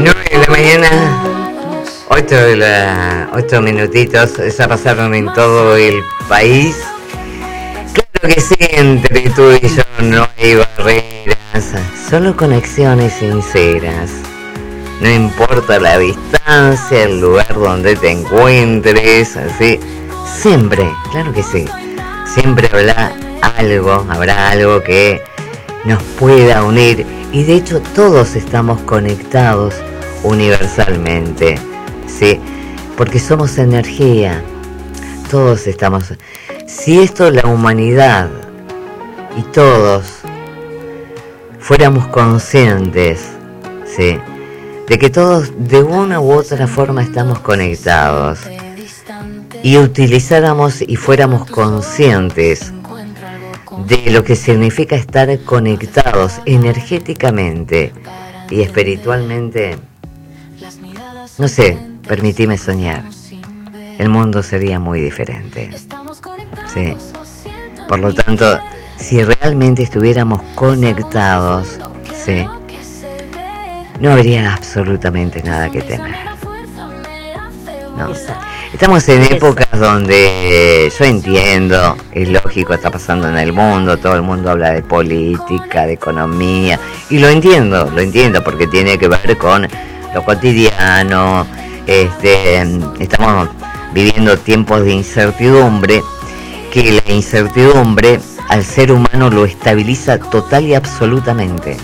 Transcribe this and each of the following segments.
9 de la mañana, 8 minutitos, ya pasaron en todo el país. Claro que sí, entre tú y yo no hay barreras, solo conexiones sinceras. No importa la distancia, el lugar donde te encuentres, así, siempre, claro que sí, siempre habrá algo que nos pueda unir, y de hecho todos estamos conectados universalmente, ¿sí? Porque somos energía, todos estamos. Si esto, la humanidad y todos fuéramos conscientes, ¿sí?, de que todos de una u otra forma estamos conectados, y utilizáramos y fuéramos conscientes de lo que significa estar conectados energéticamente y espiritualmente, no sé, permitime soñar, el mundo sería muy diferente, ¿sí? Por lo tanto, si realmente estuviéramos conectados, ¿sí?, no habría absolutamente nada que temer, ¿no? Estamos en épocas donde yo entiendo, es lógico, está pasando en el mundo, todo el mundo habla de política, de economía, y lo entiendo porque tiene que ver con lo cotidiano. Estamos viviendo tiempos de incertidumbre, que la incertidumbre al ser humano lo estabiliza total y absolutamente.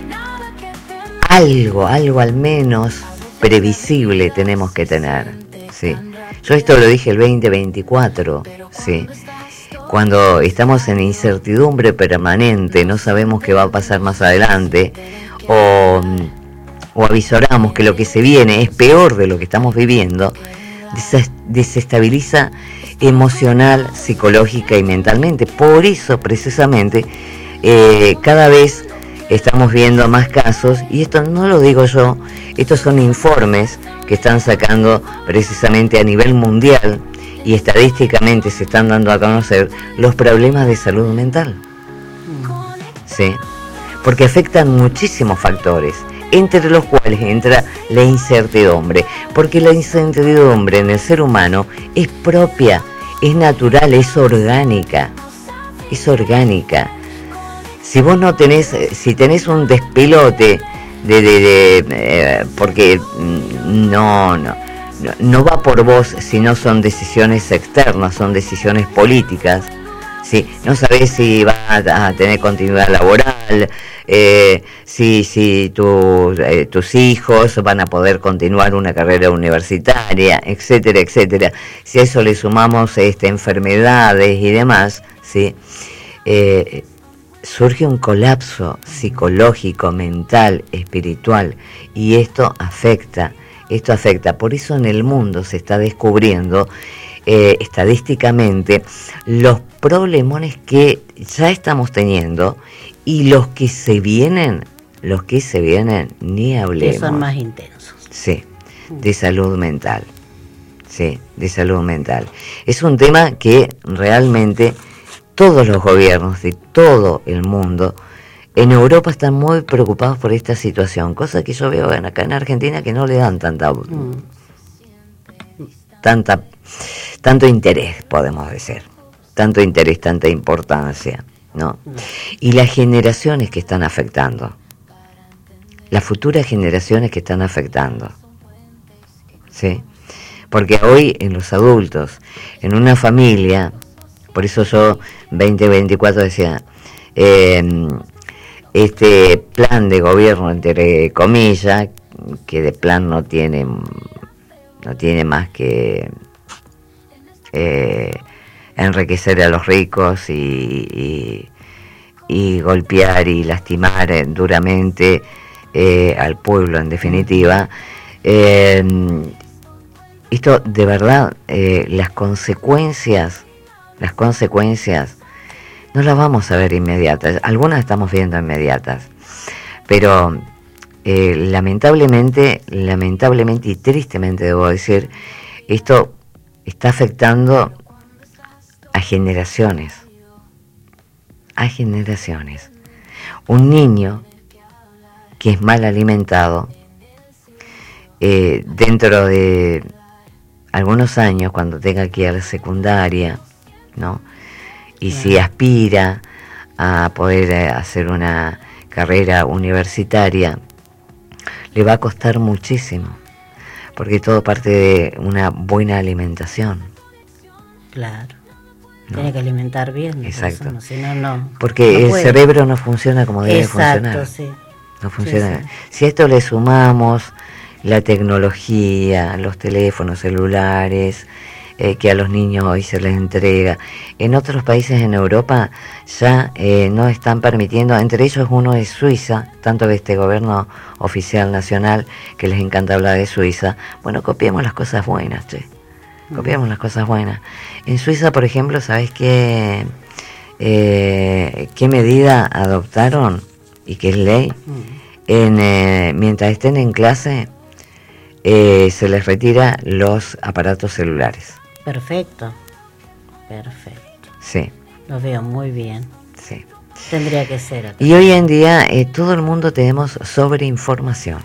Algo al menos previsible tenemos que tener, ¿sí? Yo esto lo dije el 2024, ¿sí? Cuando estamos en incertidumbre permanente, no sabemos qué va a pasar más adelante, o avisoramos que lo que se viene es peor de lo que estamos viviendo, desestabiliza emocional, psicológica y mentalmente. Por eso, precisamente, cada vez estamos viendo más casos, y esto no lo digo yo, estos son informes que están sacando precisamente a nivel mundial, y estadísticamente se están dando a conocer los problemas de salud mental, ¿sí? Porque afectan muchísimos factores, entre los cuales entra la incertidumbre, porque la incertidumbre en el ser humano es propia, es natural, es orgánica. Si vos no tenés, si tenés un despelote porque no va por vos, sino son decisiones externas, son decisiones políticas, ¿sí? No sabés si vas a tener continuidad laboral, si tus hijos van a poder continuar una carrera universitaria, etcétera, etcétera. Si a eso le sumamos enfermedades y demás, ¿sí?, surge un colapso psicológico, mental, espiritual, y esto afecta. Por eso en el mundo se está descubriendo estadísticamente los problemones que ya estamos teniendo, y los que se vienen, ni hablemos. Que son más intensos. Sí, de salud mental. Sí, de salud mental. Es un tema que realmente todos los gobiernos de todo el mundo, en Europa, están muy preocupados por esta situación, cosa que yo veo acá en Argentina que no le dan tanto interés, podemos decir, tanto interés, tanta importancia, ¿no? Y las generaciones que están afectando, las futuras generaciones que están afectando, ¿sí? Porque hoy en los adultos, en una familia, por eso yo 2024 decía, este plan de gobierno, entre comillas, que de plan no tiene más que enriquecer a los ricos y golpear y lastimar duramente al pueblo, en definitiva. Esto, de verdad, las consecuencias no las vamos a ver inmediatas. Algunas estamos viendo inmediatas, pero lamentablemente y tristemente debo decir, esto está afectando a generaciones. Un niño que es mal alimentado dentro de algunos años, cuando tenga que ir a la secundaria, ¿no? Y si aspira a poder hacer una carrera universitaria, le va a costar muchísimo, porque todo parte de una buena alimentación. Claro. ¿No? Tiene que alimentar bien. Exacto. Persona, si no, no. Porque no el puede. cerebro no funciona como debe funcionar. Exacto, sí. No funciona. Sí, sí. Si a esto le sumamos la tecnología, los teléfonos celulares, que a los niños hoy se les entrega. En otros países en Europa ya no están permitiendo, entre ellos uno es Suiza, tanto de este gobierno oficial nacional que les encanta hablar de Suiza. Bueno, copiemos las cosas buenas, che. Copiemos las cosas buenas. En Suiza, por ejemplo, ¿sabes qué medida adoptaron y que es ley? Mientras estén en clase, se les retira los aparatos celulares. Perfecto. Perfecto. Sí. Lo veo muy bien. Sí. Tendría que ser acá. Y hoy en día todo el mundo tenemos sobreinformación.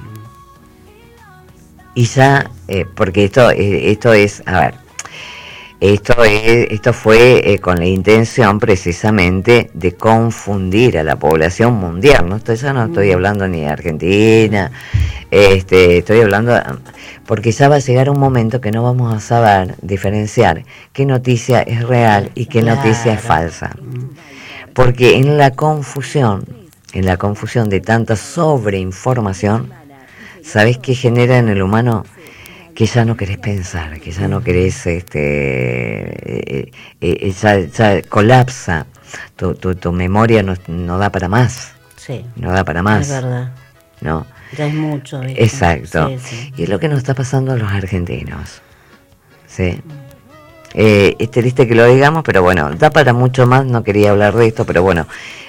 Y ya, porque esto es, a ver, esto fue con la intención precisamente de confundir a la población mundial, ¿no? Ya no estoy hablando ni de Argentina, estoy hablando, porque ya va a llegar un momento que no vamos a saber diferenciar qué noticia es real y qué noticia es falsa. Porque en la confusión de tanta sobreinformación, ¿sabés qué genera en el humano? Que ya no querés pensar, que ya no querés, ya colapsa, tu memoria no da para más. Sí. No da para más. Es verdad. ¿No? Ya es mucho. ¿Viste? Exacto. Sí, sí. Y es lo que nos está pasando a los argentinos. Sí. Es triste que lo digamos, pero bueno, da para mucho más, no quería hablar de esto, pero bueno,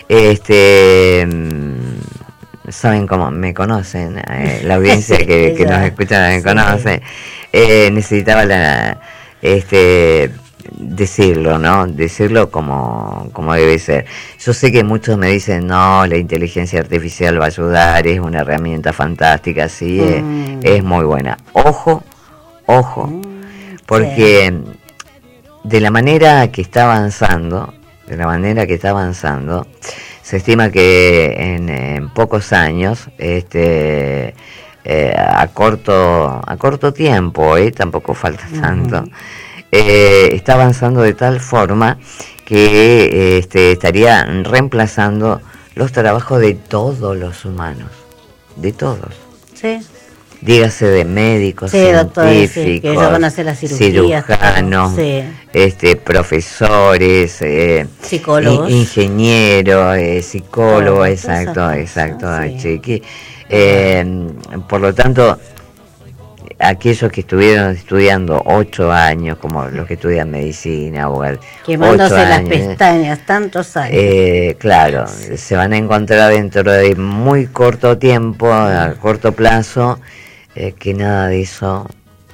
saben cómo me conocen, la audiencia sí, que nos escucha me conoce. Necesitaba decirlo, ¿no? Decirlo como debe ser. Yo sé que muchos me dicen, no, la inteligencia artificial va a ayudar, es una herramienta fantástica, sí, es muy buena. Ojo, porque de la manera que está avanzando, se estima que en pocos años, a corto tiempo, tampoco falta tanto, está avanzando de tal forma que estaría reemplazando los trabajos de todos los humanos, de todos. Sí. Dígase de médicos, científicos, científicos, que ellos van a hacer las cirugías, cirujanos, profesores, psicólogos, ingenieros, psicólogos, exacto, sí. Chiqui. Por lo tanto, aquellos que estuvieron estudiando 8 años, como los que estudian medicina, abogados, quemándose las pestañas, tantos años. Claro, se van a encontrar dentro de muy corto tiempo, a corto plazo, que nada de eso.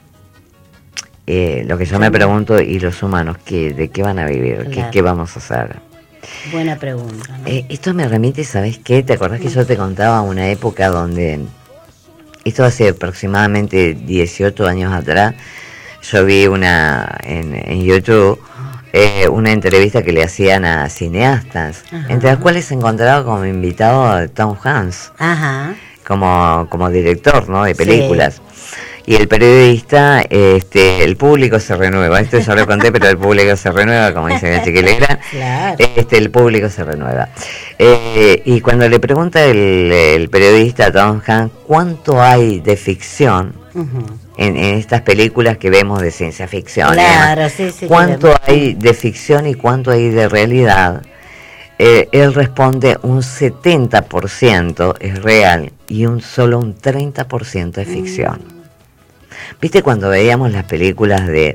Lo que yo me pregunto, ¿y los humanos de qué van a vivir? Claro. ¿Qué vamos a hacer? Buena pregunta, ¿no? Esto me remite, ¿sabes qué? ¿Te acordás que yo te contaba una época donde, esto hace aproximadamente 18 años atrás, yo vi en YouTube una entrevista que le hacían a cineastas, entre las cuales se encontraba como invitado a Tom Hanks, como director, ¿no?, de películas. Sí. Y el periodista, el público se renueva. Esto ya lo conté, pero el público se renueva, como dice la chiquilera. Claro. El público se renueva. Y cuando le pregunta el periodista a Tom Hanks cuánto hay de ficción en estas películas que vemos de ciencia ficción, claro, sí, cuánto hay de ficción y cuánto hay de realidad, él responde un 70% es real y solo un 30% es ficción. ¿Viste cuando veíamos las películas de,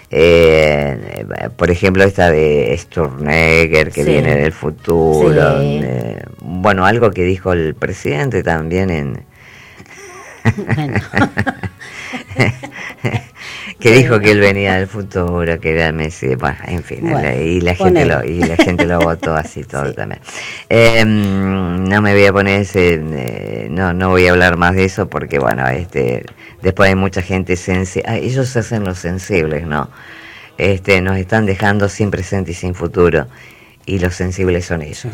por ejemplo, esta de Sturzenegger, que viene del futuro? Bueno, algo que dijo el presidente también Bueno. que dijo que él venía del futuro, que era Messi, bueno, en fin, y la gente lo votó así todo también. No me voy a poner no voy a hablar más de eso porque bueno, después hay mucha gente sensible, ellos se hacen los sensibles, ¿no? Nos están dejando sin presente y sin futuro, y los sensibles son ellos.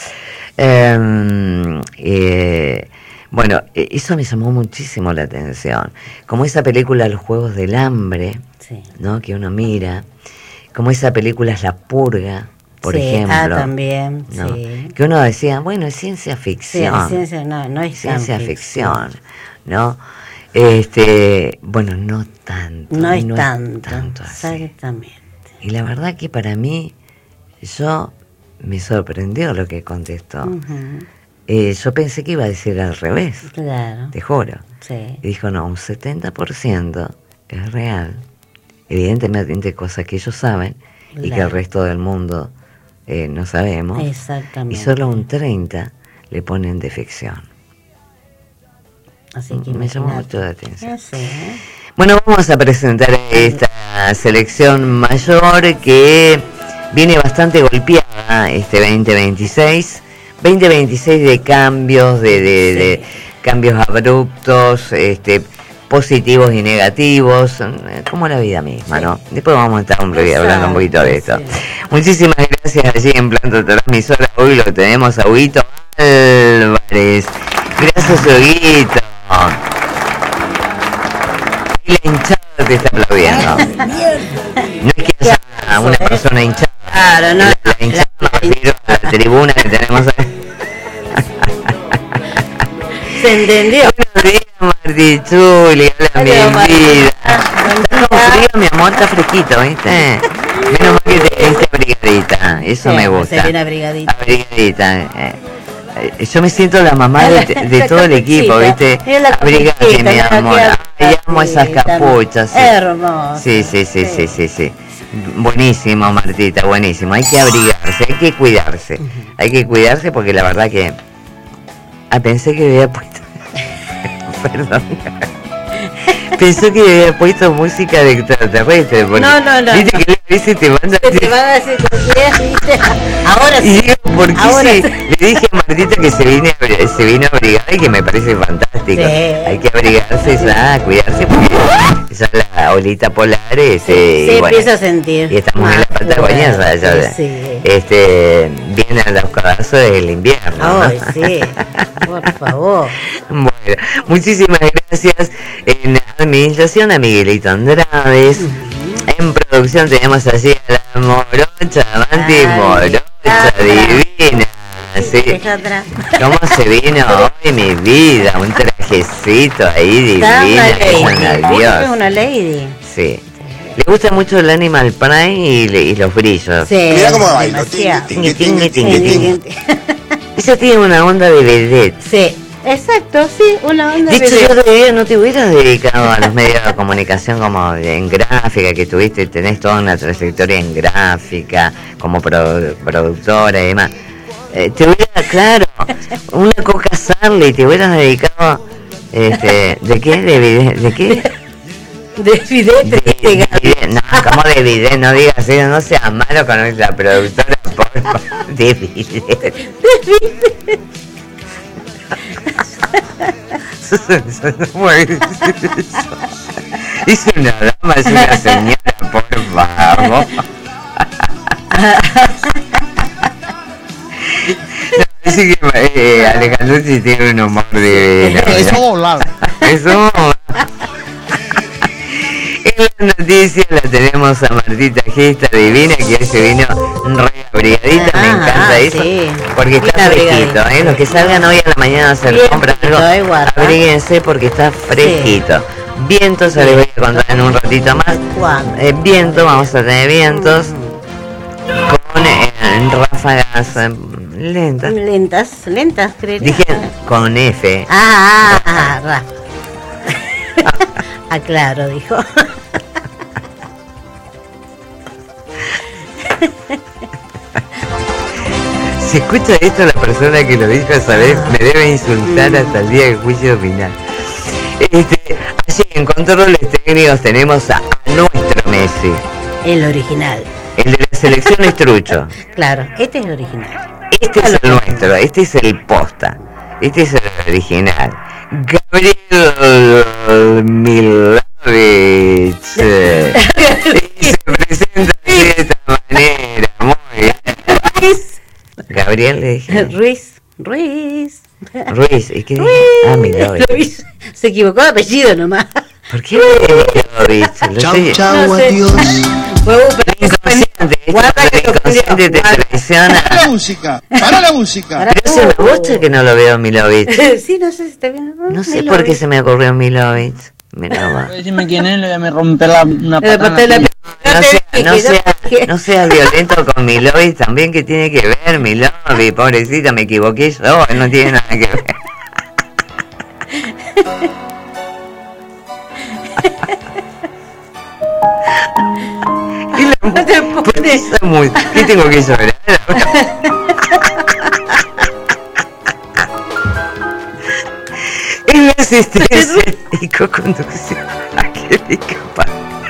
Bueno, eso me llamó muchísimo la atención, como esa película Los Juegos del Hambre, sí, ¿no? Que uno mira, como esa película Es La Purga, por ejemplo. También, ¿no? Sí. Que uno decía, bueno, es ciencia ficción. Sí, no es ciencia ficción, ¿no? Bueno, no tanto. No es tanto así. Exactamente. Y la verdad que para mí, me sorprendió lo que contestó. Uh-huh. Yo pensé que iba a decir al revés. Claro. Te juro. Sí. Y dijo, no, un 70% es real. Evidentemente cosas que ellos saben, claro, y que el resto del mundo no sabemos. Exactamente. Y solo un 30% le ponen de ficción. Así que me llamó mucho la atención. Sí. Bueno, vamos a presentar esta selección mayor que viene bastante golpeada este 2026. 2026 de cambios, de cambios abruptos, positivos y negativos, como la vida misma, ¿no? Después vamos a estar hablando un poquito de esto. Sí. Muchísimas gracias allí en Planta Transmisora. Hoy lo tenemos a Huguito Álvarez. Gracias, Huguito. Y la hinchada te está aplaudiendo. No es que haya una persona hinchada. Claro, no. La hinchada me refiero a la tribuna que tenemos ahí. ¿Se entendió? Buenos días, Marti Chuli, hola mi vida. Está con frío, mi amor, está fresquito, ¿viste? Menos mal que te diste abrigadita, eso sí, me gusta. Abrigadita. Yo me siento la mamá de todo el equipo, ¿viste? Abrigate, mi amor. Ay, amo esas capuchas. Sí. Hermoso. Sí. Buenísimo, Martita, buenísimo. Hay que abrigarse, hay que cuidarse. Hay que cuidarse porque la verdad que... pensé que había puesto... Perdón. Pensé que había puesto música de extraterrestre. No. Viste que a veces te manda... Te van a decir, ¿viste? Ahora sí. Y digo, ¿por qué le dije a Martita que se vino abrigada y que me parece fantástico? Sí. Hay que abrigarse ya, cuidarse porque ya la olita polar empieza a sentir. Y estamos en la Patagonia, viene a los codazos del invierno. Ay, ¿no? Sí, por favor. Bueno, muchísimas gracias. En administración a Miguelito Andrades. En producción tenemos allí a la morocha, Manti Morocha, divina. ¿Sí? ¿Cómo se vino hoy mi vida? Un trajecito ahí divina. Es una lady. Sí. Le gusta mucho el Animal Prime y los brillos. Sí. Mira cómo bailo. Ella tiene una onda de vedette. Sí. Exacto, sí, una onda de... De hecho, yo todavía no te hubieras dedicado a los medios de comunicación como en gráfica, que tenés toda una trayectoria en gráfica, como productora y demás. Te hubiera, claro, una Coca Sarli, te hubieras dedicado, ¿de qué? ¿De qué? De vidente. No, como de vidente, no digas eso, no seas malo con nuestra productora, por favor, de vidente. No puede decir eso. Es una dama, es una señora, por favor. Dice que Alejandro sí tiene un humor de... Eso volado. Eso. En las noticias la tenemos a Martita Gesta divina, que hoy se vino re abrigadita, me encanta eso, sí, porque está fresquito, los que salgan hoy a la mañana a hacer compras, abríguense porque está fresquito. Sí. Vientos, les voy a contar en un ratito más. Viento, vamos a tener vientos con ráfagas lentas, creo. Dije con F. Claro, dijo. Si escucha esto, la persona que lo dijo esa vez me debe insultar hasta el día del juicio final. Allí en controles técnicos tenemos a nuestro Messi. El original. El de la selección es trucho. Claro, este es el original. Este es el nuestro, este es el posta. Este es el original. Gabriel Milovich. Se presenta de esta manera. Muy bien. Gabriel le dije. Ruiz. ¿Y qué dije? Ah, Milovich. Se equivocó de apellido nomás. ¿Por qué Milovich? Chau, adiós. Inconsciente te traiciona. Para la música. Pero se me gusta que no lo veo Milovich. Sí, no sé si está bien. No sé por qué se me ocurrió Milovich. Decime quién es, le voy a romper una patada. No seas violento con Milovich también, que tiene que ver Milovich, pobrecita, me equivoqué yo, no tiene nada que ver. ¿Qué tengo que llorar? En la asistencia y co-conducción, Angélica Paz.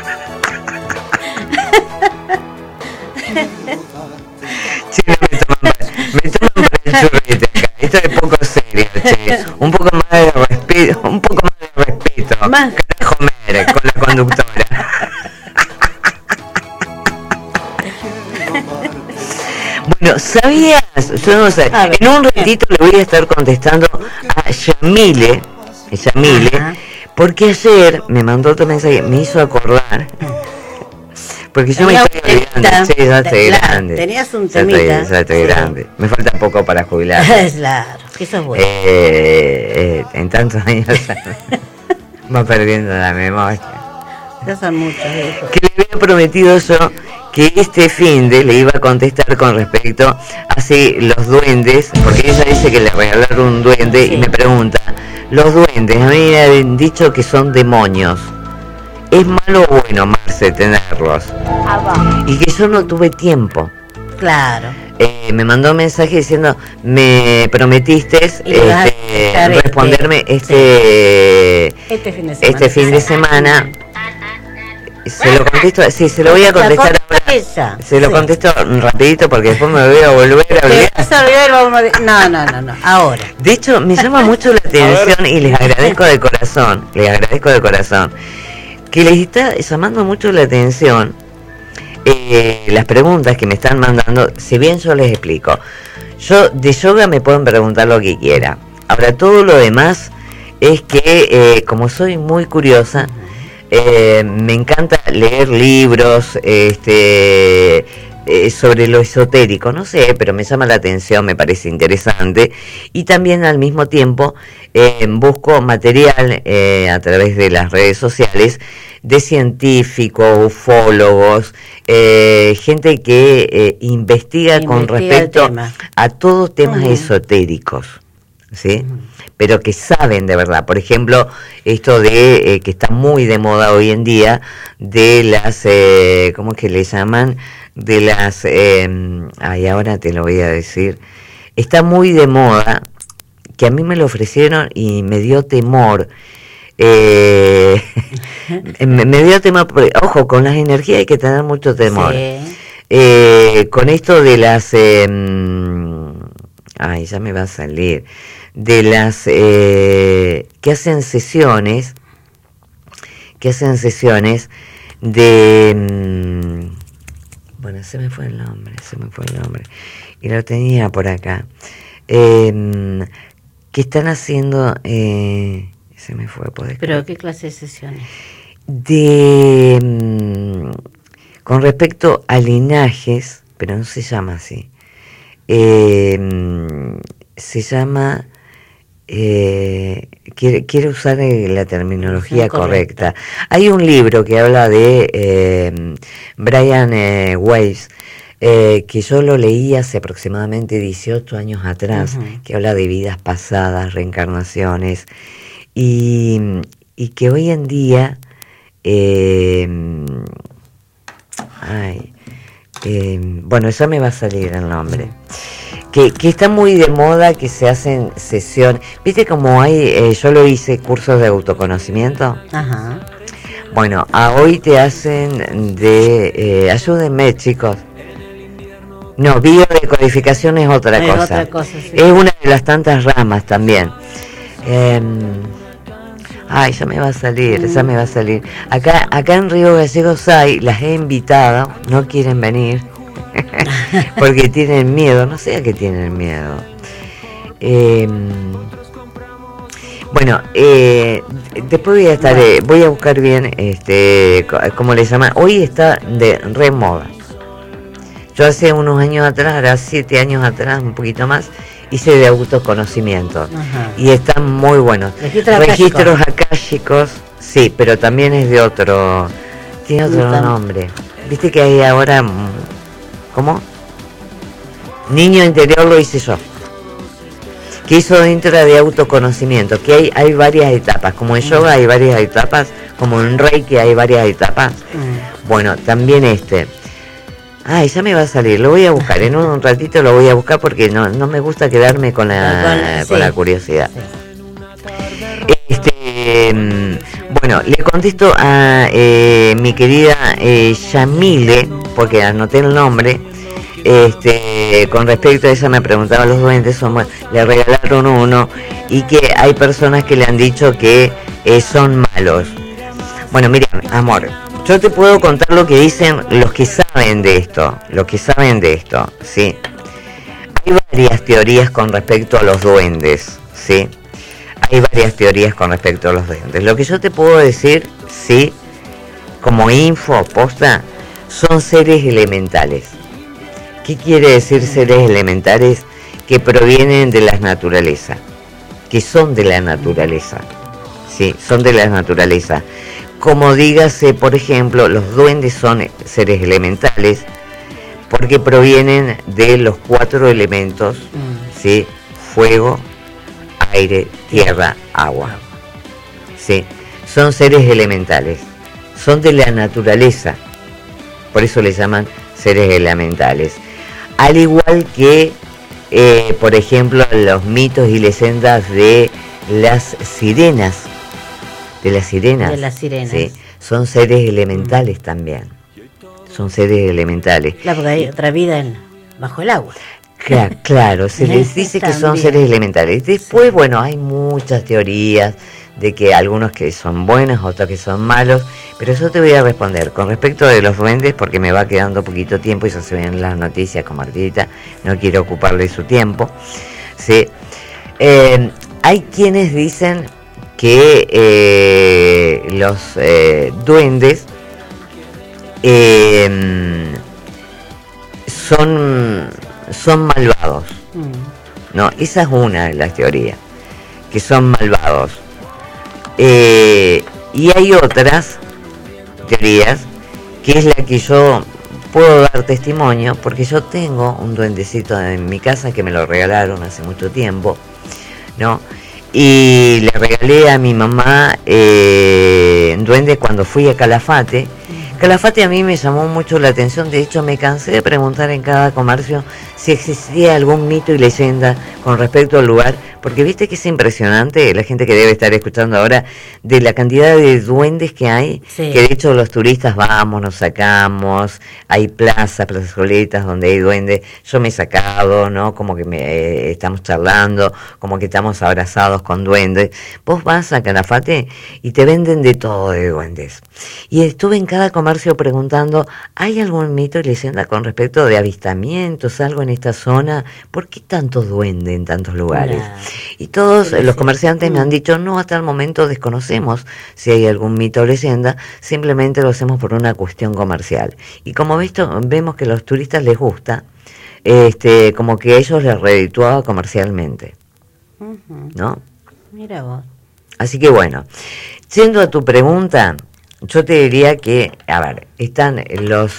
Sí, me toman para el churrete acá. Esto es poco serio, che. Un poco más de respeto. Más. Carajo mere con la conductora. Bueno, ¿sabías? Yo no sé. En un ratito le voy a estar contestando a Yamile, porque ayer me mandó otro mensaje, me hizo acordar. Porque yo me estoy olvidando, sí, ya estoy grande. Tenías un temita. Ya estoy grande. Me falta poco para jubilar. Claro, que eso es bueno. En tantos años va perdiendo la memoria. Ya son muchos de esos. Que le había prometido yo que este finde le iba a contestar con respecto a si los duendes, porque ella dice que le regalaron un duende, sí. Y me pregunta, los duendes, a mí me han dicho que son demonios. ¿Es malo o bueno, Marce, tenerlos? Y que yo no tuve tiempo. Claro. Me mandó un mensaje diciendo, me prometiste responderme este fin de semana. Se lo contesto, sí, se lo voy a contestar ahora. Se lo contesto rapidito porque después me voy a volver a olvidar. No, ahora. De hecho, me llama mucho la atención y les agradezco de corazón, que les está llamando mucho la atención las preguntas que me están mandando. Si bien yo les explico, yo de yoga me pueden preguntar lo que quiera. Ahora, todo lo demás es que como soy muy curiosa, me encanta leer libros sobre lo esotérico, no sé, pero me llama la atención, me parece interesante, y también al mismo tiempo busco material a través de las redes sociales de científicos, ufólogos, gente que investiga con respecto a todos temas esotéricos, ¿sí? Pero que saben de verdad. Por ejemplo, esto de que está muy de moda hoy en día, de las, ¿cómo es que le llaman? De las, ahora te lo voy a decir, está muy de moda, que a mí me lo ofrecieron y me dio temor. Me dio temor, ojo, con las energías hay que tener mucho temor. Sí. Con esto de las, ya me va a salir, de las que hacen sesiones de bueno, se me fue el nombre y lo tenía por acá, que están haciendo se me fue, ¿pero qué clase de sesiones? Con respecto a linajes, pero no se llama así, se llama, quiero usar la terminología correcta. Hay un libro que habla de Brian Weiss, que yo lo leí hace aproximadamente 18 años atrás, que habla de vidas pasadas, reencarnaciones, y que hoy en día bueno, ya me va a salir el nombre, que está muy de moda, que se hacen sesiones, viste como hay, yo lo hice, cursos de autoconocimiento. Bueno, a hoy te hacen de... ayúdenme, chicos. No, biodecodificación es otra cosa. Otra cosa, sí. Es una de las tantas ramas también. Ay, ya me va a salir. Acá en Río Gallegos las he invitado, no quieren venir, porque tienen miedo, no sé a qué tienen miedo. Bueno, después voy a buscar bien, ¿cómo le llaman? Hoy está de re moda. Yo hace unos años atrás, ahora 7 años atrás, un poquito más, hice de autoconocimiento. Ajá. Y están muy buenos. Registros akáshicos, sí, pero también es de otro, tiene otro nombre. Viste que hay ahora, ¿cómo? Niño interior lo hice yo. Que hizo dentro de autoconocimiento, que hay varias etapas, como en yoga hay varias etapas, como en Reiki hay varias etapas. Bueno, también Ay, ya me va a salir, lo voy a buscar, en un ratito lo voy a buscar porque no me gusta quedarme con la curiosidad. Bueno, le contesto a mi querida Yamile, porque anoté el nombre, con respecto a ella me preguntaba, los duendes le regalaron uno y que hay personas que le han dicho que son malos. Bueno, mira, amor, yo te puedo contar lo que dicen los que saben de esto, ¿sí? Hay varias teorías con respecto a los duendes, ¿sí? Hay varias teorías con respecto a los duendes. Lo que yo te puedo decir, ¿sí? Como info, posta, son seres elementales. ¿Qué quiere decir seres elementales? Que provienen de la naturaleza, que son de la naturaleza, ¿sí? Son de la naturaleza. Como dígase, por ejemplo, los duendes son seres elementales porque provienen de los 4 elementos, ¿sí? Fuego, aire, tierra, agua. ¿Sí? Son seres elementales, son de la naturaleza, por eso les llaman seres elementales. Al igual que, por ejemplo, los mitos y leyendas de las sirenas. De las sirenas. Sí, son seres elementales también. Son seres elementales. Claro, porque hay otra vida bajo el agua. Claro, se les dice que son seres elementales. Después, bueno, hay muchas teorías de que algunos que son buenos, otros que son malos, pero yo te voy a responder con respecto de los duendes, porque me va quedando poquito tiempo y ya se ven las noticias con Martita, no quiero ocuparle su tiempo. ¿Sí? Hay quienes dicen que los duendes son malvados. No, esa es una de las teorías, que son malvados. Y hay otras teorías, que es la que yo puedo dar testimonio, porque yo tengo un duendecito en mi casa que me lo regalaron hace mucho tiempo, ¿no? Y le regalé a mi mamá un duende cuando fui a Calafate. Calafate a mí me llamó mucho la atención, de hecho me cansé de preguntar en cada comercio si existía algún mito y leyenda con respecto al lugar, porque viste que es impresionante, la gente que debe estar escuchando ahora, de la cantidad de duendes que hay, sí. Que de hecho los turistas vamos, nos sacamos, hay plazoletas donde hay duendes, yo me he sacado, ¿no? Como que estamos charlando, como que estamos abrazados con duendes. Vos vas a Calafate y te venden de todo de duendes. Y estuve en cada comercio preguntando, ¿hay algún mito y leyenda con respecto de avistamientos, algo en esta zona? ¿Por qué tanto duende en tantos lugares? Y todos los comerciantes me han dicho, no, hasta el momento desconocemos si hay algún mito o leyenda, simplemente lo hacemos por una cuestión comercial. Y como vemos que a los turistas les gusta, como que a ellos les redituaba comercialmente, ¿no? Mira vos. Así que bueno, yendo a tu pregunta, yo te diría que, a ver, están los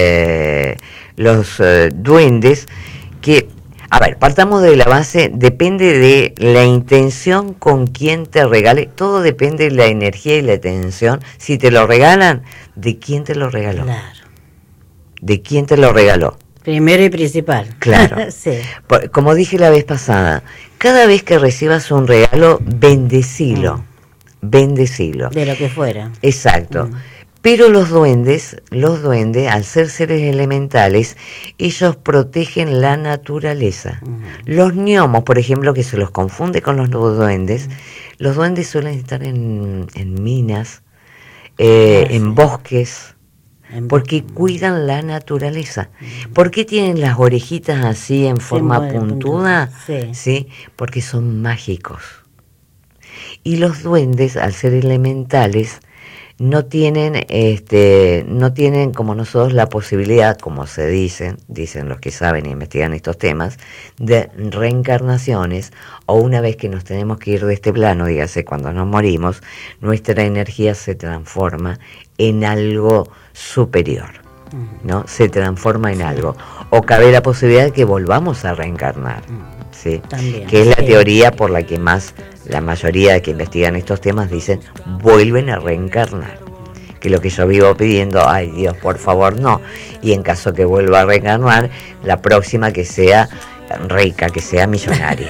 duendes que, a ver, partamos de la base, depende de la intención con quien te regale, todo depende de la energía y la intención. Si te lo regalan, ¿de quién te lo regaló? Claro. ¿De quién te lo regaló? Primero y principal. Claro. Sí. Como dije la vez pasada, cada vez que recibas un regalo, bendecilo. bendecilo. De lo que fuera. Exacto. Pero los duendes, al ser seres elementales, ellos protegen la naturaleza. Los gnomos, por ejemplo, que se los confunde con los duendes, los duendes suelen estar en minas, en bosques, porque cuidan la naturaleza. ¿Por qué tienen las orejitas así en forma puntuda? Sí, porque son mágicos. Y los duendes, al ser elementales, no tienen como nosotros la posibilidad, como se dicen los que saben e investigan estos temas, de reencarnaciones, o una vez que nos tenemos que ir de este plano, dígase cuando nos morimos, nuestra energía se transforma en algo superior, ¿no? Se transforma en algo, o cabe la posibilidad de que volvamos a reencarnar, ¿sí? También, que es la teoría por la que la mayoría de que investigan estos temas dicen vuelven a reencarnar, que lo que yo vivo pidiendo, ay Dios, por favor no, y en caso que vuelva a reencarnar, la próxima que sea rica, que sea millonaria.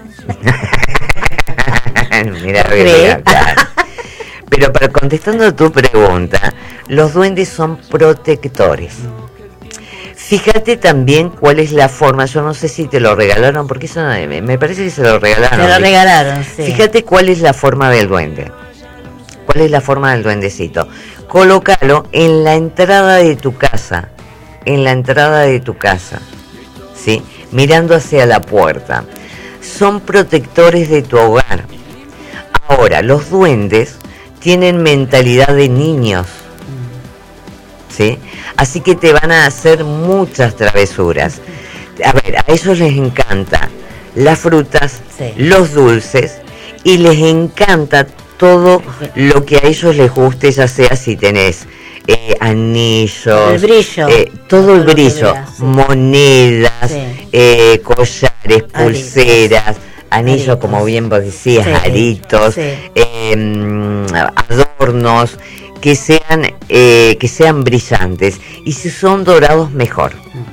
Mira, claro. Pero contestando a tu pregunta, los duendes son protectores. Fíjate también cuál es la forma, yo no sé si te lo regalaron, porque eso me parece que se lo regalaron. Se lo regalaron, sí. Fíjate cuál es la forma del duende. ¿Cuál es la forma del duendecito? Colócalo en la entrada de tu casa. ¿Sí? Mirando hacia la puerta. Son protectores de tu hogar. Ahora, los duendes tienen mentalidad de niños. ¿Sí? Así que te van a hacer muchas travesuras. A ver, a ellos les encanta las frutas, los dulces, y les encanta todo lo que a ellos les guste, ya sea si tenés anillos, el brillo, todo el brillo, monedas, collares, pulseras, anillos, como bien vos decías, aritos, adornos, que sean brillantes, y si son dorados mejor.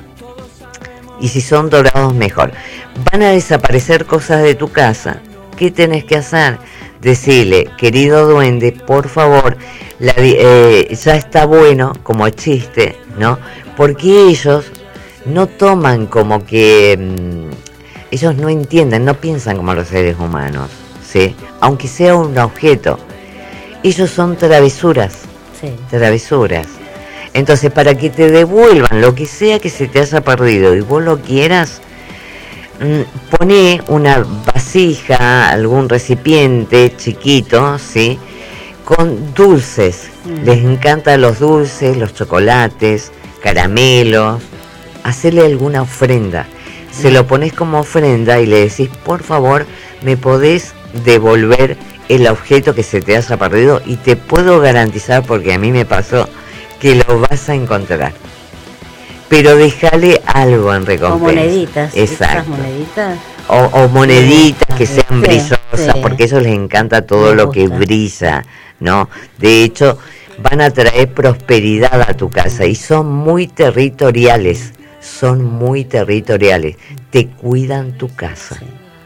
Van a desaparecer cosas de tu casa. ¿Qué tenés que hacer? Decirle, querido duende, por favor, ya está bueno, como chiste, ¿no? Porque ellos no toman como que ellos no entienden, no piensan como los seres humanos, ¿sí? Aunque sea un objeto, ellos son travesuras. Entonces, para que te devuelvan lo que sea que se te haya perdido y vos lo quieras, poné una vasija, algún recipiente chiquito, ¿sí? Con dulces. Les encantan los dulces, los chocolates, caramelos. Hacerle alguna ofrenda. Se lo pones como ofrenda y le decís, por favor, ¿me podés devolver el objeto que se te haya perdido? Y te puedo garantizar, porque a mí me pasó, que lo vas a encontrar. Pero déjale algo en recompensa. O moneditas. Exacto. Moneditas. O moneditas que sean brillosas, porque a ellos les encanta todo lo que brilla, ¿no? De hecho, van a traer prosperidad a tu casa y son muy territoriales. Te cuidan tu casa.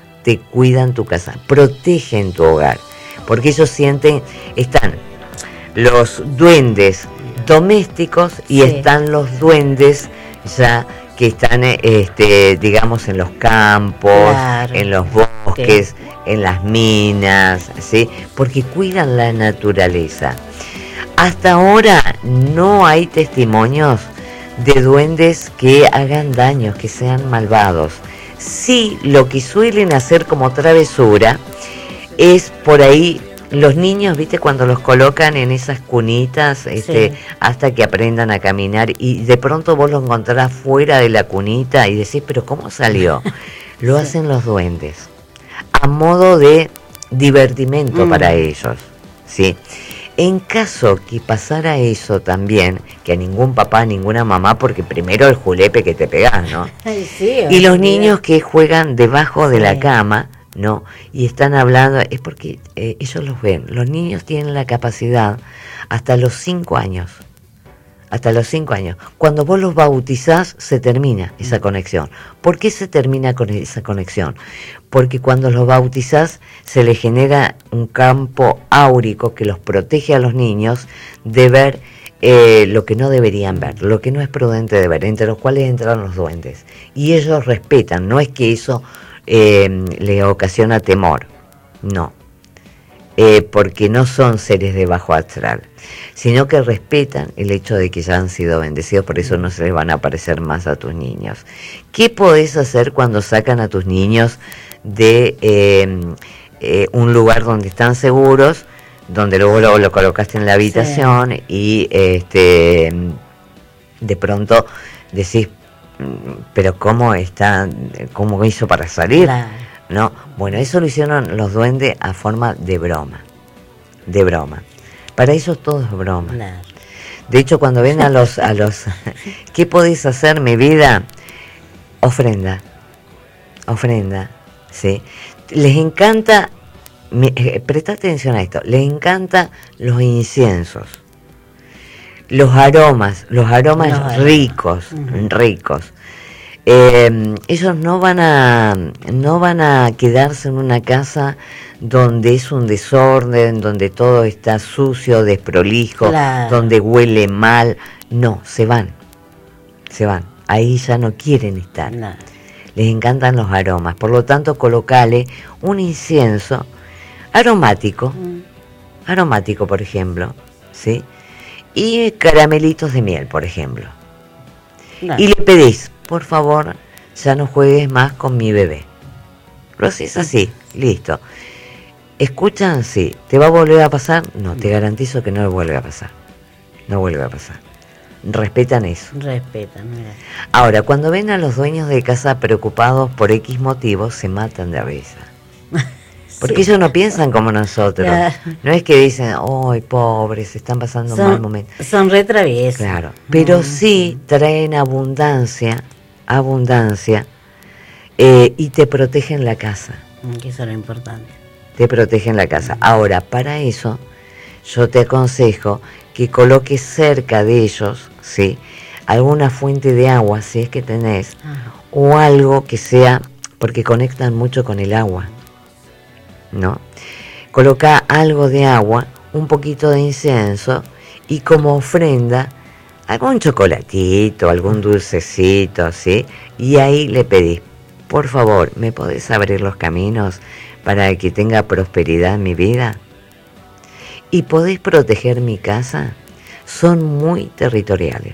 Protegen tu hogar. Porque ellos están los duendes domésticos y están los duendes ya que están digamos en los campos, en los bosques, en las minas, ¿sí? Porque cuidan la naturaleza. Hasta ahora no hay testimonios de duendes que hagan daños, que sean malvados. Sí, lo que suelen hacer como travesura es por ahí los niños, ¿viste? Cuando los colocan en esas cunitas, hasta que aprendan a caminar, y de pronto vos lo encontrás fuera de la cunita y decís, ¿pero cómo salió? Lo hacen los duendes, a modo de divertimento para ellos, ¿sí? En caso que pasara eso también, que a ningún papá, ninguna mamá, porque primero el julepe que te pegás, ¿no? Y los niños que juegan debajo de la cama, ¿no? Y están hablando, es porque ellos los ven. Los niños tienen la capacidad hasta los 5 años. hasta los 5 años. Cuando vos los bautizás, se termina esa conexión. ¿Por qué se termina con esa conexión? Porque cuando los bautizás, se les genera un campo áurico que los protege a los niños de ver lo que no deberían ver, lo que no es prudente de ver, entre los cuales entran los duendes. Y ellos respetan, no es que eso le ocasiona temor, no. Porque no son seres de bajo astral, sino que respetan el hecho de que ya han sido bendecidos, por eso no se les van a aparecer más a tus niños. ¿Qué podés hacer cuando sacan a tus niños de un lugar donde están seguros, donde luego lo colocaste en la habitación, sí, y de pronto decís, pero ¿cómo hizo para salir? Claro. No, bueno, eso lo hicieron los duendes a forma de broma. Para ellos todo es broma. Claro. De hecho, cuando ven a los ¿qué podés hacer, mi vida? Ofrenda, ¿sí? Les encanta, presta atención a esto, les encanta los inciensos, los aromas ricos. Ellos no van a quedarse en una casa donde es un desorden, donde todo está sucio, desprolijo, claro, donde huele mal. No, se van. Ahí ya no quieren estar. No. Les encantan los aromas. Por lo tanto, colocale un incienso aromático, por ejemplo, ¿sí? Y caramelitos de miel, por ejemplo. No. Y le pedís, por favor, ya no juegues más con mi bebé. Lo haces así, listo. ¿Escuchan? Sí. ¿Te va a volver a pasar? No, te garantizo que no le vuelve a pasar. No vuelve a pasar. Respetan eso. Respetan, mira. Ahora, cuando ven a los dueños de casa preocupados por X motivos, se matan de risa. Porque sí, ellos no piensan como nosotros. Claro. No es que dicen, ¡ay, pobres, están pasando un mal momento! Son re traviesos. Claro. Pero sí traen abundancia, y te protegen la casa. Que eso es lo importante. Te protegen la casa. Ahora, para eso, yo te aconsejo que coloques cerca de ellos, ¿sí?, alguna fuente de agua, si es que tenés, o algo que sea, porque conectan mucho con el agua, ¿no? Coloca algo de agua, un poquito de incienso, y como ofrenda, algún chocolatito, algún dulcecito, ¿sí? Y ahí le pedís, por favor, ¿me podés abrir los caminos para que tenga prosperidad en mi vida? ¿Y podés proteger mi casa? Son muy territoriales.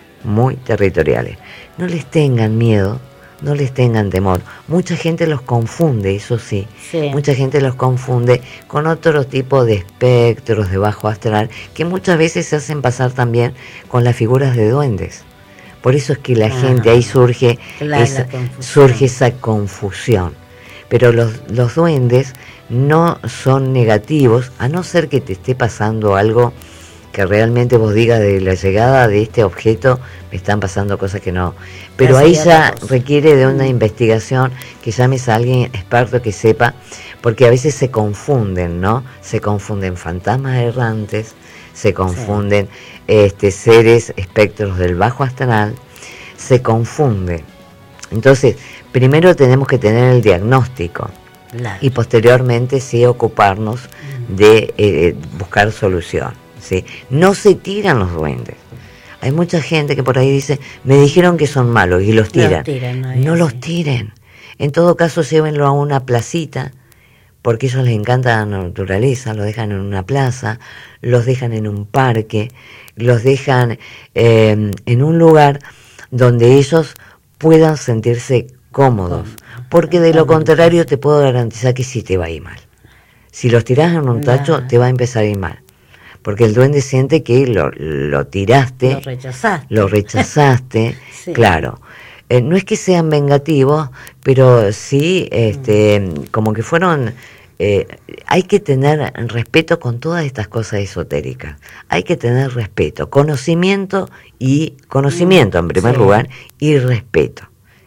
No les tengan miedo, no les tengan temor. Mucha gente los confunde, eso sí. Mucha gente los confunde con otro tipo de espectros de bajo astral, que muchas veces se hacen pasar también con las figuras de duendes. Por eso es que la gente, ahí surge esa confusión. Pero los duendes no son negativos, a no ser que te esté pasando algo que realmente vos digas, de la llegada de este objeto me están pasando cosas que no. Pero ahí ya requiere de una investigación, que llames a alguien experto que sepa, porque a veces se confunden, ¿no? Se confunden fantasmas errantes, se confunden seres, espectros del bajo astral, se confunde. Entonces, primero tenemos que tener el diagnóstico, y posteriormente sí ocuparnos de buscar solución, ¿sí? No se tiran los duendes. Hay mucha gente que por ahí dice, me dijeron que son malos, y los tiran. No los tiren. En todo caso, llévenlo a una placita, porque a ellos les encanta la naturaleza, los dejan en una plaza, los dejan en un parque, los dejan en un lugar donde ellos puedan sentirse cómodos, porque de lo contrario te puedo garantizar que sí te va a ir mal. Si los tirás en un tacho, te va a empezar a ir mal, porque el duende siente que lo tiraste, lo rechazaste, sí. Claro. No es que sean vengativos, pero sí, como que fueron... hay que tener respeto con todas estas cosas esotéricas. Hay que tener respeto, conocimiento en primer lugar, y respeto,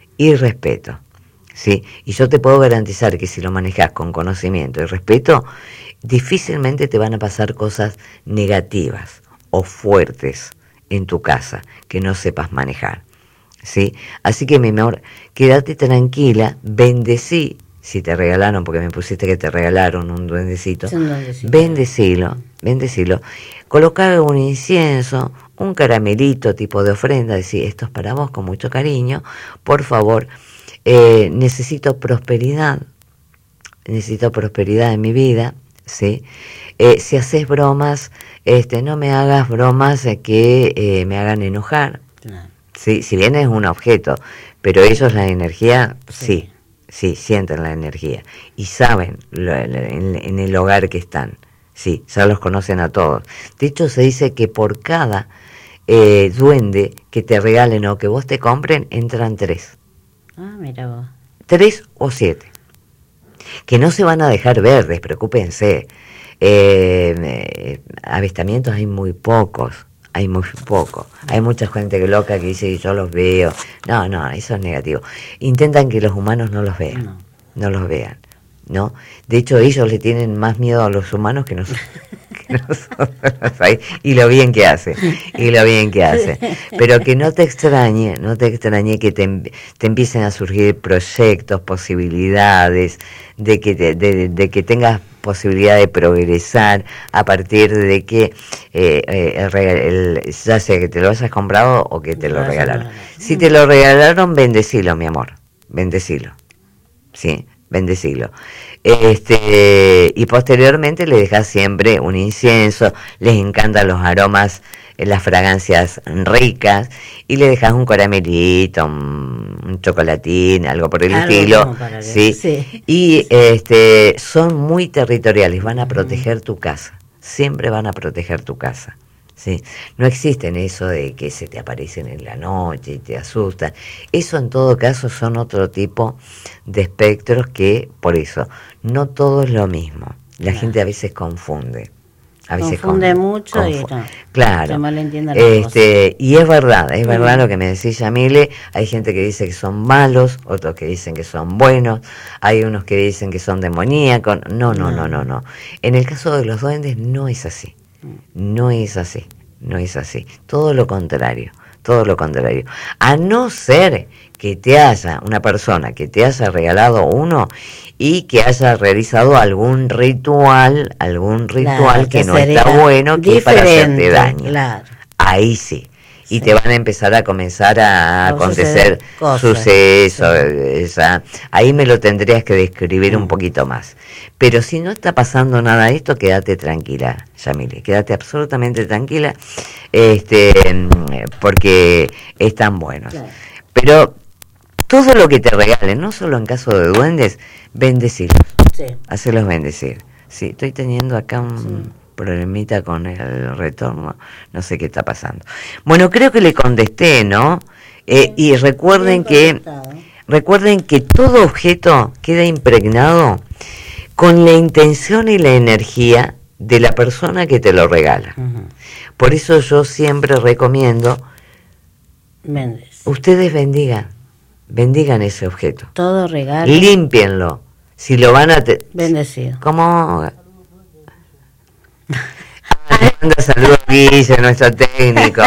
¿sí? Y yo te puedo garantizar que si lo manejas con conocimiento y respeto, difícilmente te van a pasar cosas negativas o fuertes en tu casa que no sepas manejar, ¿sí? Así que mi amor, quédate tranquila, bendecí, si te regalaron, porque me pusiste que te regalaron un duendecito, bendecilo, colocar un incienso, un caramelito tipo de ofrenda, decir, esto es para vos con mucho cariño, por favor, necesito prosperidad en mi vida, ¿sí? Si haces bromas, no me hagas bromas que me hagan enojar, ¿sí? Si bien es un objeto, pero ellos la energía, sí, sienten la energía y saben en el hogar que están, sí, ya los conocen a todos. De hecho, se dice que por cada duende que te regalen o que vos te compren, entran 3. Ah, mira vos. 3 o 7. Que no se van a dejar ver, despreocúpense. Avistamientos hay muy pocos. Hay mucha gente loca que dice que yo los veo. No, eso es negativo. Intentan que los humanos no los vean. No los vean, ¿no? De hecho, ellos le tienen más miedo a los humanos que nosotros. Y lo bien que hace. Pero que no te extrañe que te empiecen a surgir proyectos, posibilidades, de que tengas posibilidad de progresar a partir de que ya sea que te lo hayas comprado o que te lo regalaron. Si te lo regalaron, bendecilo, mi amor, bendecilo, sí, bendecilo. Y posteriormente le dejas siempre un incienso, les encantan los aromas, las fragancias ricas, y le dejas un caramelito, un chocolatín, algo por el estilo, ¿sí? Y son muy territoriales, van a proteger tu casa, siempre van a proteger tu casa, ¿sí? No existen eso de que se te aparecen en la noche y te asustan. Eso en todo caso son otro tipo de espectros que, por eso, no todo es lo mismo. La gente a veces confunde. Confunde mucho y no, claro, se malentiende las cosas. Y es verdad lo que me decís, Yamile. Hay gente que dice que son malos, otros que dicen que son buenos, hay unos que dicen que son demoníacos. No. En el caso de los duendes no es así. No es así. Todo lo contrario. A no ser que te haya una persona que te haya regalado uno y que haya realizado algún ritual claro, que no está bueno, que es para hacerte daño. Claro. Ahí sí. Y te van a empezar a comenzar a acontecer sucesos. Ahí me lo tendrías que describir un poquito más. Pero si no está pasando nada de esto, quédate tranquila, Yamile. Quédate absolutamente tranquila, porque están buenos. Claro. Pero todo lo que te regalen, no solo en caso de duendes, bendecirlos. Sí. Hacerlos bendecir. Sí, estoy teniendo acá un problemita con el retorno, no sé qué está pasando. Bueno, creo que le contesté, ¿no? Y recuerden que todo objeto queda impregnado con la intención y la energía de la persona que te lo regala. Uh-huh. Por eso yo siempre recomiendo, ustedes bendigan ese objeto. Todo regalo. Límpienlo. Si lo van a... Bendecido. ¿Cómo? Manda saludos a Guille, nuestro técnico.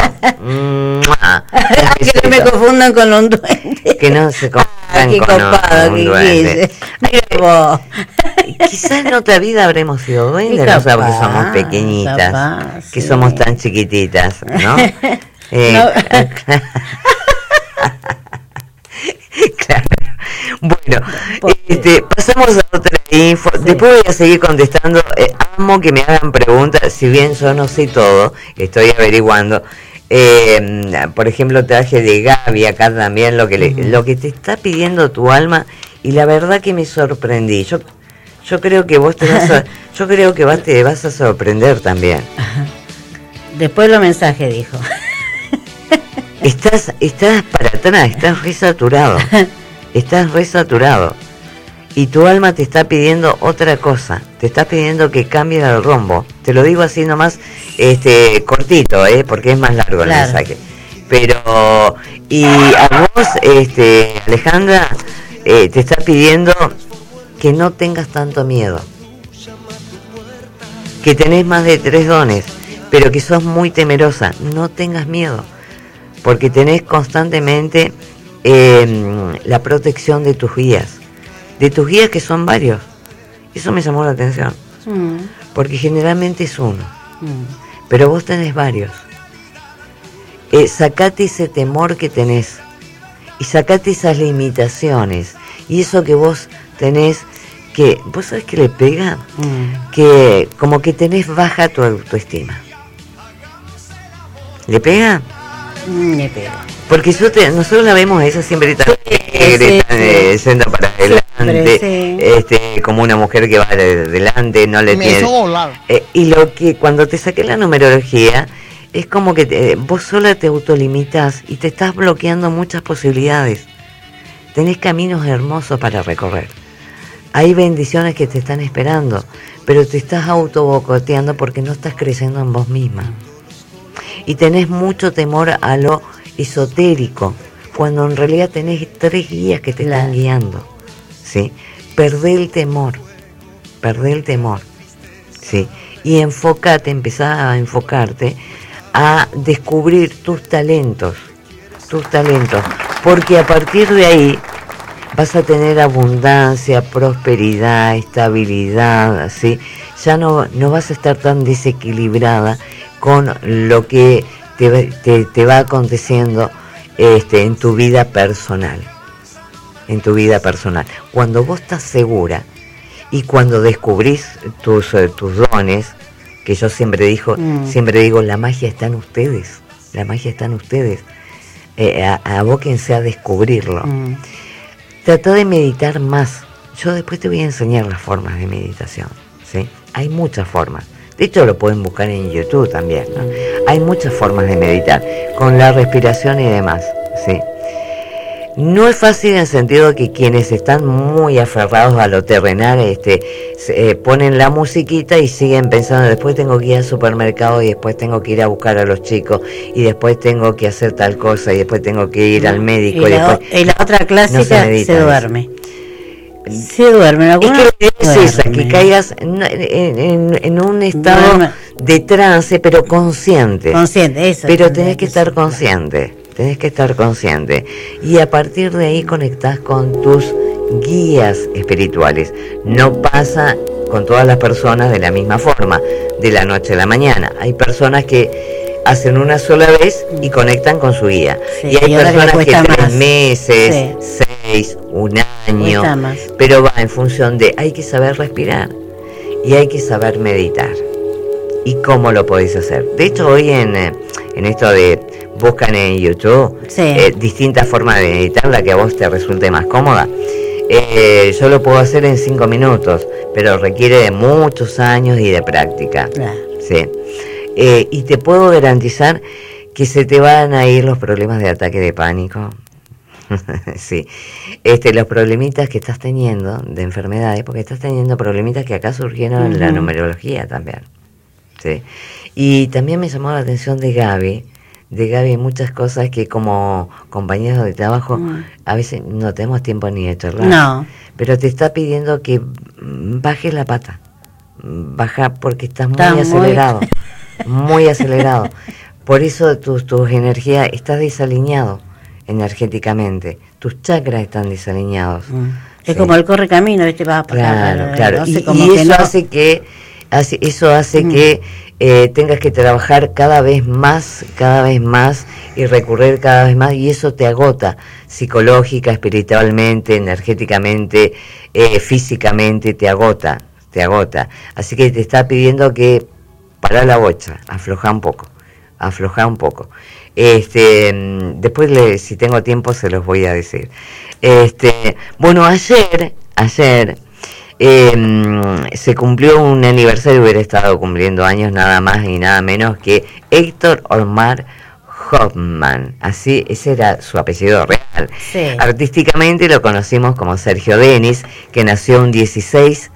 Que no me confundan con un duende. Que no se confundan con un duende. Quizás en otra vida habremos sido duendes, no sabemos que somos pequeñitas, que somos tan chiquititas, ¿no? Claro. Bueno, pasamos a otra info. Sí. Después voy a seguir contestando. Amo que me hagan preguntas, si bien yo no sé todo, estoy averiguando. Por ejemplo, traje de Gaby acá también lo que te está pidiendo tu alma, y la verdad que me sorprendí. Yo creo que vos te vas a sorprender también. Ajá. Después los mensajes dijo. Estás para atrás, estás resaturado. Y tu alma te está pidiendo otra cosa, te está pidiendo que cambies el rumbo. Te lo digo así nomás, cortito, porque es más largo el mensaje. Pero, y a vos, Alejandra, te está pidiendo que no tengas tanto miedo. Que tenés más de 3 dones. pero que sos muy temerosa. No tengas miedo, porque tenés constantemente la protección de tus guías que son varios. Eso me llamó la atención, porque generalmente es uno, pero vos tenés varios. Sacate ese temor que tenés y sacate esas limitaciones y eso que vos tenés, que vos sabés que le pega, que como que tenés baja tu autoestima. ¿Le pega? Le pega. Porque nosotros la vemos a ella siempre tan yendo para adelante, como una mujer que va adelante, no le tiene. Y lo que cuando te saqué la numerología, es como que vos sola te autolimitas y te estás bloqueando muchas posibilidades. Tenés caminos hermosos para recorrer. Hay bendiciones que te están esperando, pero te estás autobocoteando porque no estás creciendo en vos misma. Y tenés mucho temor a lo esotérico, cuando en realidad tenés 3 guías que te están guiando, ¿sí? Perdé el temor, ¿sí? Y empezá a enfocarte a descubrir tus talentos, porque a partir de ahí vas a tener abundancia, prosperidad, estabilidad, ¿sí? Ya no vas a estar tan desequilibrada con lo que te va aconteciendo en tu vida personal. Cuando vos estás segura y cuando descubrís tus dones, que yo siempre digo, la magia está en ustedes. Abóquense a descubrirlo. Trata de meditar más. Yo después te voy a enseñar las formas de meditación, ¿sí? Hay muchas formas. De hecho, lo pueden buscar en YouTube también, ¿no? Hay muchas formas de meditar, con la respiración y demás, ¿sí? No es fácil en el sentido de que quienes están muy aferrados a lo terrenal, ponen la musiquita y siguen pensando, después tengo que ir al supermercado y después tengo que ir a buscar a los chicos y después tengo que hacer tal cosa y después tengo que ir al médico. Y la otra clásica se duerme. Se duerme. Es que es esa, que caigas en un estado de trance, pero consciente. Eso. Pero tenés que estar consciente. Y a partir de ahí conectás con tus guías espirituales. No pasa con todas las personas de la misma forma, de la noche a la mañana. Hay personas que hacen una sola vez y conectan con su guía. Sí, y hay personas que 3 meses, 6, un año, pero va en función de hay que saber respirar y hay que saber meditar. ¿Y cómo lo podéis hacer? De hecho, hoy en esto de buscan en YouTube distintas formas de meditar, la que a vos te resulte más cómoda. Yo lo puedo hacer en 5 minutos, pero requiere de muchos años y de práctica. ¿Sí? Y te puedo garantizar que se te van a ir los problemas de ataque de pánico. Sí, los problemitas que estás teniendo de enfermedades, porque estás teniendo problemitas que acá surgieron en la numerología también. Sí. Y también me llamó la atención de Gaby muchas cosas que como compañeros de trabajo a veces no tenemos tiempo ni de charlar, pero te está pidiendo que bajes la pata, baja porque estás muy acelerado, muy acelerado. Por eso tus energías, estás desalineado energéticamente, tus chakras están desalineados. Es como el correcamino, va para claro. No sé, y eso hace que tengas que trabajar cada vez más y recurrir cada vez más, y eso te agota psicológica, espiritualmente, energéticamente, físicamente, te agota. Así que te está pidiendo que pará la bocha, afloja un poco. Después si tengo tiempo se los voy a decir. Bueno, ayer se cumplió un aniversario, hubiera estado cumpliendo años nada más y nada menos que Héctor Omar Hoffman, así, ese era su apellido real. Sí. Artísticamente lo conocimos como Sergio Denis, que nació un 16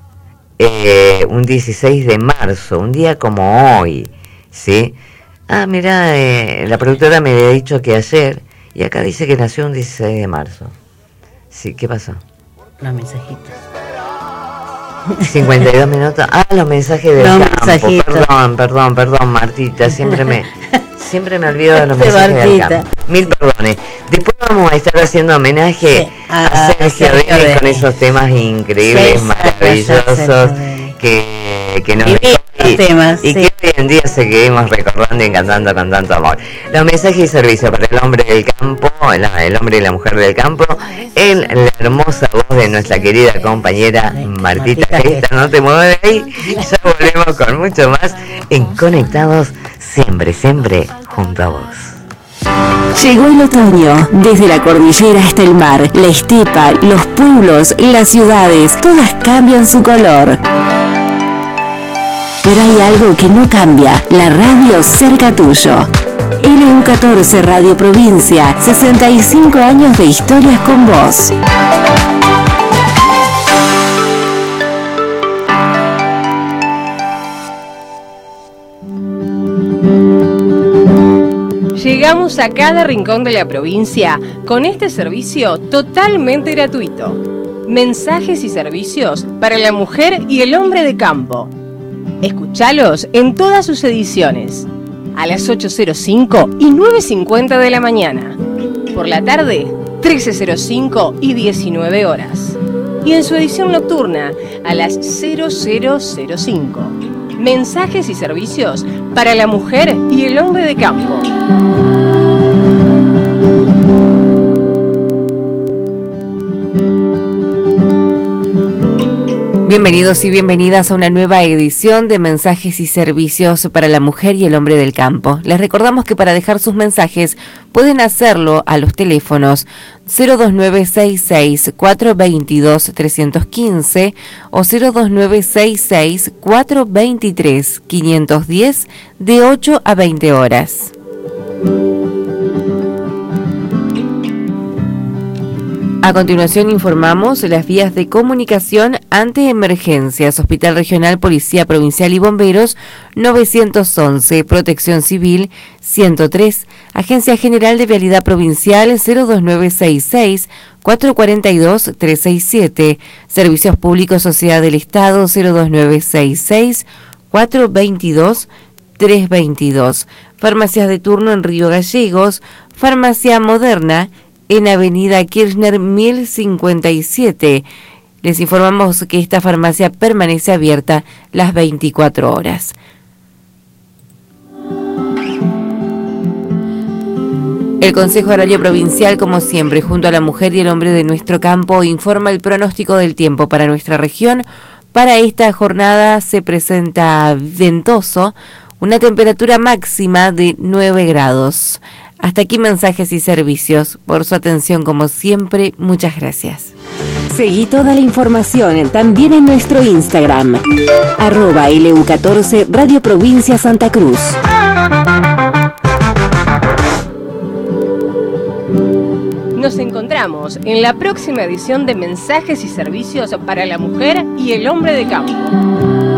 de marzo, un día como hoy, ¿sí? Mira, la productora me había dicho que ayer, y acá dice que nació un 16 de marzo. Sí, ¿qué pasó? Los mensajitos. 52 minutos. Ah, los mensajes del campo. Perdón, Martita. Siempre me olvido de los mensajes del campo. Mil perdones. Después vamos a estar haciendo homenaje a Sergio Denis con esos temas increíbles, maravillosos que nos temas, y que hoy en día seguimos recordando y cantando con tanto amor. Los mensajes y servicios para el hombre del campo, el hombre y la mujer del campo, la hermosa voz de nuestra querida compañera Martita Gesta. No te muevas de ahí, ya volvemos con mucho más en Conectados, siempre junto a vos. Llegó el otoño, desde la cordillera hasta el mar, la estepa, los pueblos, las ciudades, todas cambian su color. Pero hay algo que no cambia, la radio cerca tuyo. LU14 Radio Provincia, 65 años de historias con vos. Llegamos a cada rincón de la provincia con este servicio totalmente gratuito. Mensajes y servicios para la mujer y el hombre de campo. Escuchalos en todas sus ediciones, a las 8:05 y 9:50 de la mañana. Por la tarde, 13:05 y 19 horas. Y en su edición nocturna, a las 00:05. Mensajes y servicios para la mujer y el hombre de campo. Bienvenidos y bienvenidas a una nueva edición de Mensajes y Servicios para la Mujer y el Hombre del Campo. Les recordamos que para dejar sus mensajes pueden hacerlo a los teléfonos 02966-422-315 o 02966-423-510 de 8 a 20 horas. A continuación informamos las vías de comunicación ante emergencias. Hospital Regional, Policía Provincial y Bomberos 911, Protección Civil 103, Agencia General de Vialidad Provincial 02966 442 367, Servicios Públicos Sociedad del Estado 02966 422 322, Farmacias de turno en Río Gallegos, Farmacia Moderna en Avenida Kirchner 1057. Les informamos que esta farmacia permanece abierta las 24 horas. El Consejo Agrario Provincial, como siempre, junto a la mujer y el hombre de nuestro campo, informa el pronóstico del tiempo para nuestra región. Para esta jornada se presenta ventoso, una temperatura máxima de 9 grados. Hasta aquí mensajes y servicios. Por su atención, como siempre, muchas gracias. Seguí toda la información también en nuestro Instagram, @LU14 Radio Provincia Santa Cruz. Nos encontramos en la próxima edición de Mensajes y Servicios para la Mujer y el Hombre de Campo.